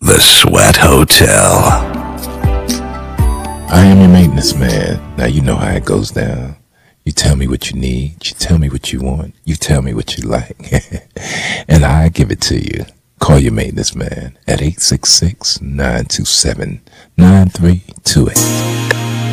The Sweat Hotel. I am your maintenance man. Now you know how it goes down. You tell me what you need. You tell me what you want. You tell me what you like. And I give it to you. Call your maintenance man at 866-927-9328.